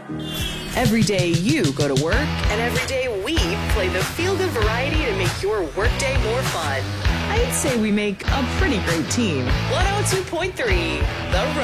Every day you go to work, and every day we play the feel-good variety to make your workday more fun. I'd say we make a pretty great team. 102.3 The